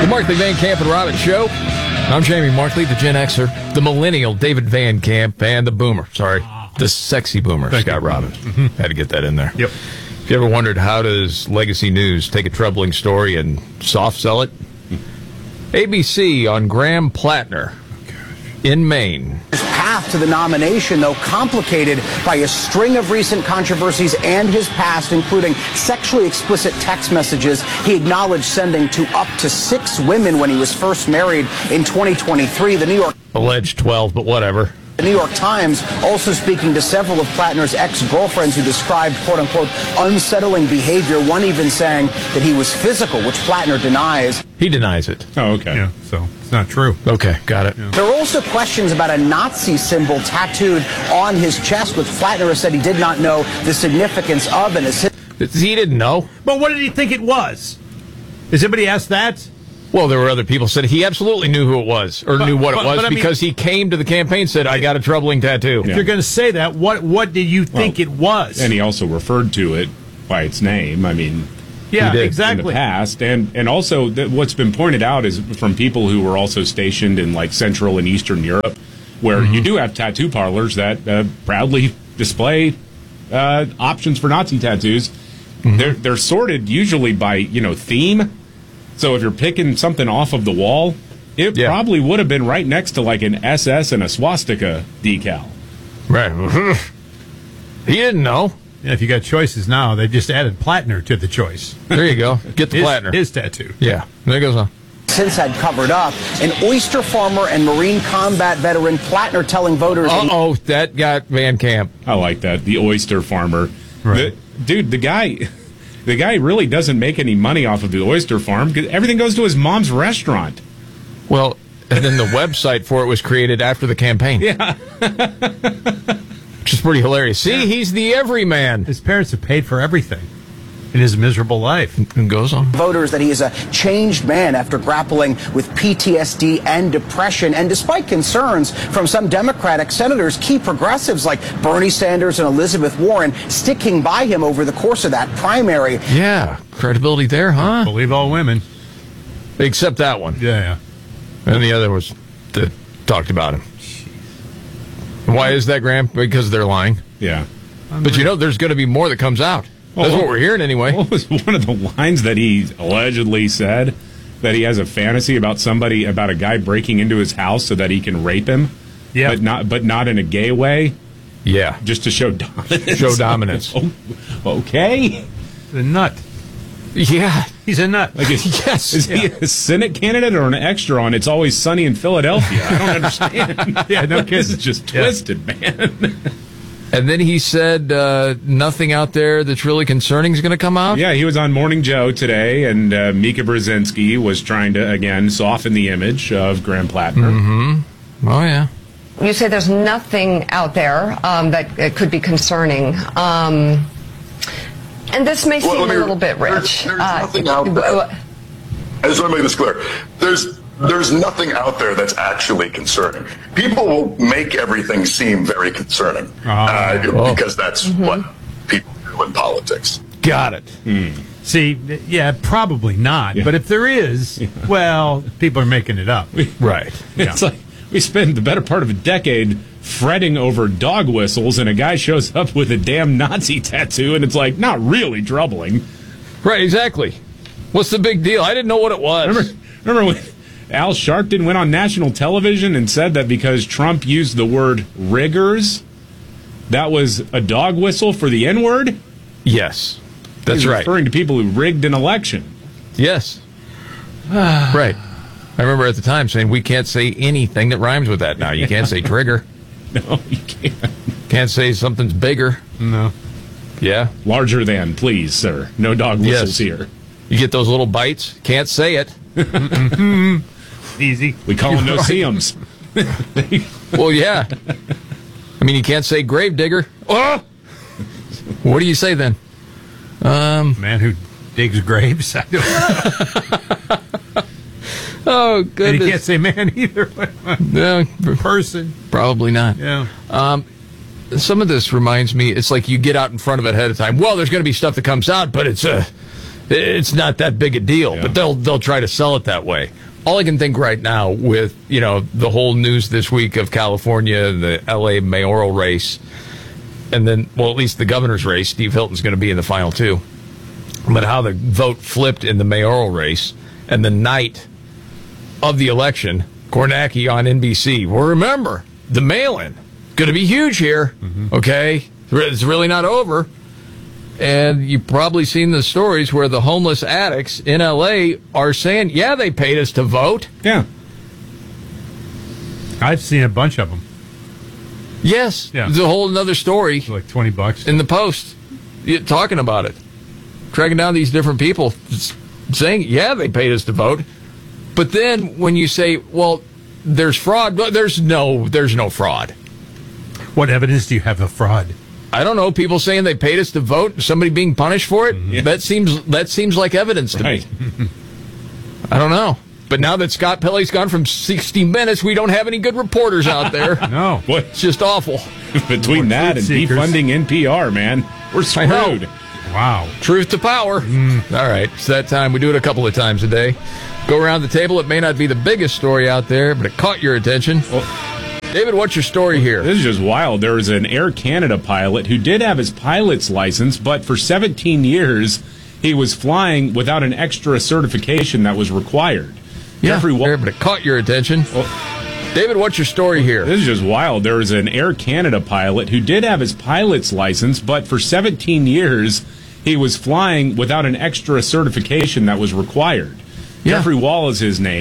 Markley, Van Camp, and Robbins Show. I'm Jamie Markley, the Gen Xer, the millennial David Van Camp, and the boomer. Sorry, the sexy boomer, Scott Robbins. Had to get that in there. Yep. If you ever wondered how does Legacy News take a troubling story and soft sell it? ABC on Graham Plattner in Maine. His path to the nomination, though, complicated by a string of recent controversies and his past, including sexually explicit text messages he acknowledged sending to up to 6 women when he was first married in 2023. Alleged 12, but whatever. The New York Times also speaking to several of Plattner's ex-girlfriends who described, quote-unquote, unsettling behavior, one even saying that he was physical, which Plattner denies. He denies it. Oh, okay. Yeah, so it's not true. Okay, got it. Yeah. There are also questions about a Nazi symbol tattooed on his chest, which Plattner has said he did not know the significance of. And he didn't know. But what did he think it was? Has anybody asked that? Well, there were other people who said he absolutely knew who it was, or knew what it was, because he came to the campaign and said, I got a troubling tattoo. If you're going to say that, what did you think it was? And he also referred to it by its name. I mean, yeah, exactly. In the past. And also, what's been pointed out is from people who were also stationed in, like, Central and Eastern Europe, where you do have tattoo parlors that proudly display options for Nazi tattoos. They're sorted usually by, theme. So if you're picking something off of the wall, it probably would have been right next to like an SS and a swastika decal. Right. He didn't know. Yeah, if you got choices now, they just added Plattner to the choice. There you go. Get the Plattner. His tattoo. Yeah. There goes on. Since had covered up, an oyster farmer and Marine combat veteran Plattner telling voters... that got Van Camp. I like that. The oyster farmer. Right. The guy really doesn't make any money off of the oyster farm because everything goes to his mom's restaurant. Well, and then the website for it was created after the campaign. Yeah. Which is pretty hilarious. See, he's the everyman. His parents have paid for everything in his miserable life. And goes on. Voters that he is a changed man after grappling with PTSD and depression. And despite concerns from some Democratic senators, key progressives like Bernie Sanders and Elizabeth Warren sticking by him over the course of that primary. Yeah, credibility there, huh? Believe all women. Except that one. Yeah. And the other was that talked about him. Why is that, Graham? Because they're lying. Yeah. But there's going to be more that comes out. That's what we're hearing anyway. What was one of the lines that he allegedly said? That he has a fantasy about a guy breaking into his house so that he can rape him? Yeah. But not in a gay way? Yeah. Just to show dominance. Show dominance. Okay. The nut. Yeah. He's a nut. Yes. Is he a Senate candidate or an extra on It's Always Sunny in Philadelphia? I don't understand. Yeah, no kidding. This is just twisted, man. And then he said nothing out there that's really concerning is going to come out? Yeah, he was on Morning Joe today, and Mika Brzezinski was trying to, again, soften the image of Graham Plattner. Mm-hmm. Oh, yeah. You say there's nothing out there that could be concerning. And this may seem a little bit rich. There's nothing out there. I just want to make this clear. There's nothing out there that's actually concerning. People will make everything seem very concerning because that's what people do in politics. Got it. See, yeah, probably not. Yeah. But if there is, well, people are making it up. Right. It's like we spend the better part of a decade fretting over dog whistles, and a guy shows up with a damn Nazi tattoo, and it's like not really troubling. Right, exactly. What's the big deal? I didn't know what it was. Remember when Al Sharpton went on national television and said that because Trump used the word riggers, that was a dog whistle for the N-word? Yes, that's right. Referring to people who rigged an election. Yes. Right. I remember at the time saying we can't say anything that rhymes with that now. You can't say trigger. No, you can't. Can't say something's bigger. No. Yeah. Larger than, please, sir. No dog whistles here. You get those little bites. Can't say it. Easy. We call them no-see-ums. Well, yeah. I mean, you can't say grave digger. Oh! What do you say then? Man who digs graves? I don't know. Oh, goodness. And you can't say man either. No. Person. Probably not. Yeah. Some of this reminds me, it's like you get out in front of it ahead of time. Well, there's going to be stuff that comes out, but it's It's not that big a deal, but they'll try to sell it that way. All I can think right now with, the whole news this week of California, the L.A. mayoral race, and then, at least the governor's race, Steve Hilton's going to be in the final two. But how the vote flipped in the mayoral race, and the night of the election, Kornacki on NBC. Well, remember, the mail-in, going to be huge here, okay? It's really not over. And you've probably seen the stories where the homeless addicts in L.A. are saying, yeah, they paid us to vote. Yeah. I've seen a bunch of them. Yes. Yeah. There's a whole other story. Like $20 in the Post talking about it. Tracking down these different people saying, yeah, they paid us to vote. But then when you say, well, there's fraud, there's no fraud. What evidence do you have of fraud? I don't know. People saying they paid us to vote, somebody being punished for it. Yeah. That seems like evidence to me. I don't know. But now that Scott Pelley's gone from 60 Minutes, we don't have any good reporters out there. No. What? It's just awful. Between that and defunding NPR, man, we're screwed. Wow. Truth to power. All right. It's that time. We do it a couple of times a day. Go around the table. It may not be the biggest story out there, but it caught your attention. David, what's your story here? This is just wild. There was an Air Canada pilot who did have his pilot's license, but for 17 years, he was flying without an extra certification that was required. Yeah, but it caught your attention. David, what's your story here? This is just wild. There was an Air Canada pilot who did have his pilot's license, but for 17 years, he was flying without an extra certification that was required. Jeffrey Wall is his name.